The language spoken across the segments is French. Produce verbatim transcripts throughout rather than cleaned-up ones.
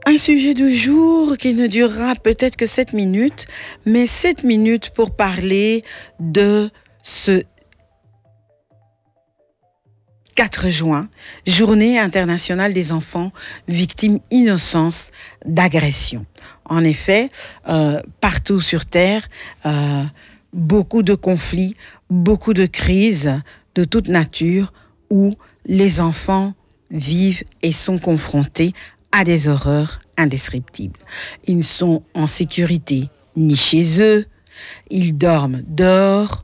Un sujet du jour qui ne durera peut-être que sept minutes, mais sept minutes pour parler de ce quatre juin, Journée internationale des enfants victimes innocentes d'agression. En effet, euh, partout sur Terre, euh, beaucoup de conflits, beaucoup de crises de toute nature où les enfants vivent et sont confrontés à des horreurs indescriptibles. Ils ne sont en sécurité ni chez eux, ils dorment dehors.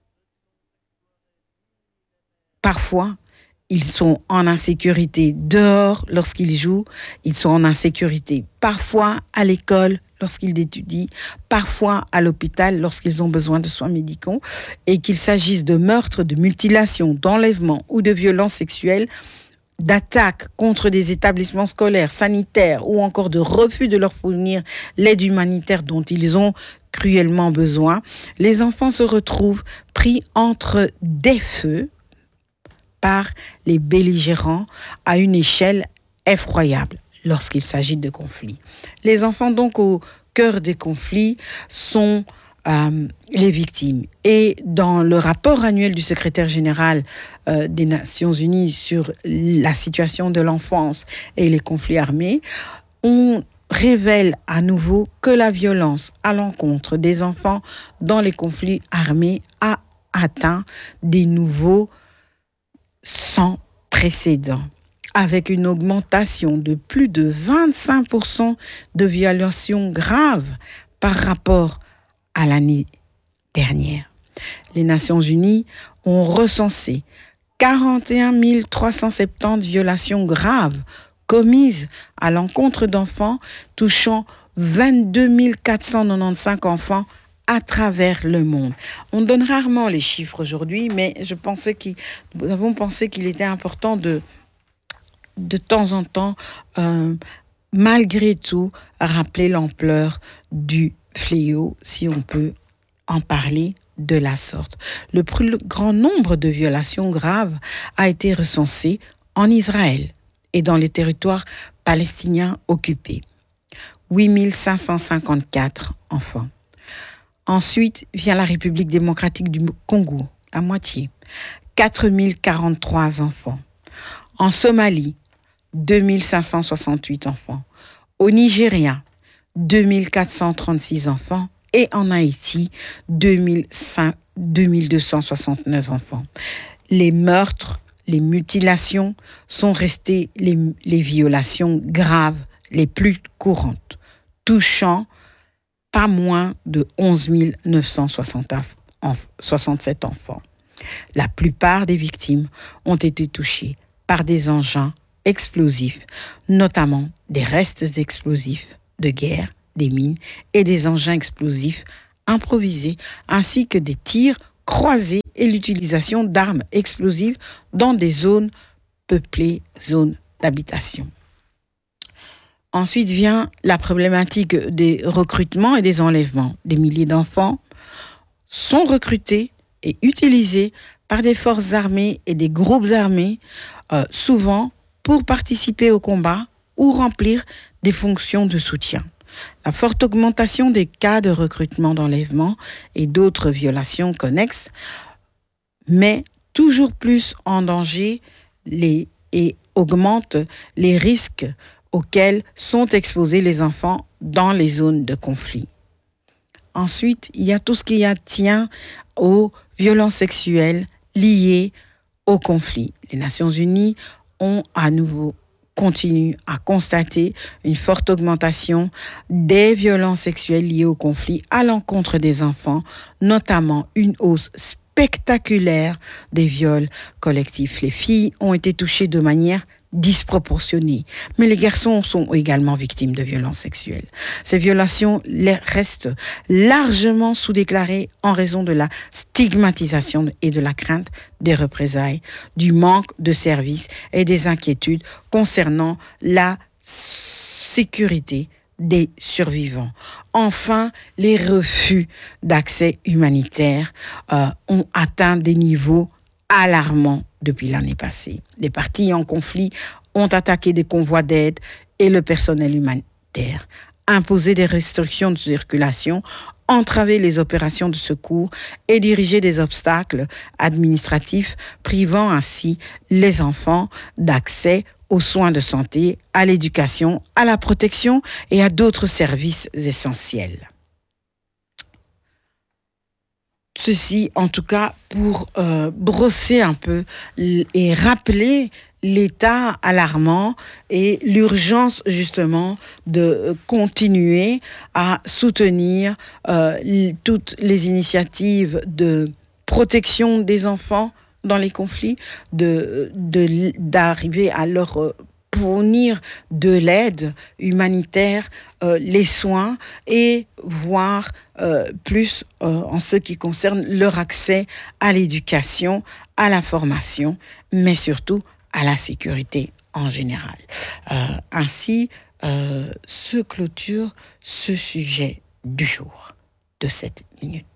Parfois, ils sont en insécurité dehors lorsqu'ils jouent, ils sont en insécurité parfois à l'école lorsqu'ils étudient, parfois à l'hôpital lorsqu'ils ont besoin de soins médicaux, et qu'il s'agisse de meurtres, de mutilations, d'enlèvements ou de violences sexuelles, d'attaques contre des établissements scolaires, sanitaires ou encore de refus de leur fournir l'aide humanitaire dont ils ont cruellement besoin, les enfants se retrouvent pris entre des feux par les belligérants à une échelle effroyable lorsqu'il s'agit de conflits. Les enfants donc au cœur des conflits sont Euh, les victimes. Et dans le rapport annuel du secrétaire général euh, des Nations Unies sur la situation de l'enfance et les conflits armés, on révèle à nouveau que la violence à l'encontre des enfants dans les conflits armés a atteint des niveaux sans précédent, avec une augmentation de plus de vingt-cinq pour cent de violations graves par rapport à l'année dernière. Les Nations Unies ont recensé quarante et un mille trois cent soixante-dix violations graves commises à l'encontre d'enfants, touchant vingt-deux mille quatre cent quatre-vingt-quinze enfants à travers le monde. On donne rarement les chiffres aujourd'hui, mais je pensais qu'il, nous avons pensé qu'il était important de, de temps en temps, euh, malgré tout, rappeler l'ampleur du fléau, si on peut en parler de la sorte. Le plus grand nombre de violations graves a été recensé en Israël et dans les territoires palestiniens occupés. huit mille cinq cent cinquante-quatre enfants. Ensuite vient la République démocratique du Congo, la moitié, quatre mille quarante-trois enfants. En Somalie, deux mille cinq cent soixante-huit enfants. Au Nigeria, deux mille quatre cent trente-six enfants, et en Haïti, deux mille deux cent soixante-neuf enfants. Les meurtres, les mutilations sont restées les, les violations graves les plus courantes, touchant pas moins de onze mille neuf cent soixante-sept enfants. La plupart des victimes ont été touchées par des engins explosifs, notamment des restes explosifs de guerre, des mines et des engins explosifs improvisés, ainsi que des tirs croisés et l'utilisation d'armes explosives dans des zones peuplées, zones d'habitation. Ensuite vient la problématique des recrutements et des enlèvements. Des milliers d'enfants sont recrutés et utilisés par des forces armées et des groupes armés, euh, souvent pour participer au combat ou remplir des fonctions de soutien. La forte augmentation des cas de recrutement, d'enlèvement et d'autres violations connexes met toujours plus en danger les, et augmente les risques auxquels sont exposés les enfants dans les zones de conflit. Ensuite, il y a tout ce qui tient aux violences sexuelles liées au conflit. Les Nations Unies ont à nouveau continue à constater une forte augmentation des violences sexuelles liées au conflit à l'encontre des enfants, notamment une hausse spectaculaire des viols collectifs. Les filles ont été touchées de manière disproportionnée, mais les garçons sont également victimes de violences sexuelles. Ces violations restent largement sous-déclarées en raison de la stigmatisation et de la crainte des représailles, du manque de services et des inquiétudes concernant la sécurité des survivants. Enfin, les refus d'accès humanitaire euh, ont atteint des niveaux alarmants depuis l'année passée. Les parties en conflit ont attaqué des convois d'aide et le personnel humanitaire humanitaire, imposer des restrictions de circulation, entraver les opérations de secours et diriger des obstacles administratifs, privant ainsi les enfants d'accès aux soins de santé, à l'éducation, à la protection et à d'autres services essentiels. Ceci, en tout cas, pour euh, brosser un peu et rappeler l'état alarmant et l'urgence justement de continuer à soutenir euh, toutes les initiatives de protection des enfants dans les conflits, de, de, d'arriver à leur fournir de l'aide humanitaire, euh, les soins et voir euh, plus euh, en ce qui concerne leur accès à l'éducation, à la formation, mais surtout à la sécurité en général. Euh, ainsi euh, se clôture ce sujet du jour de cette minute.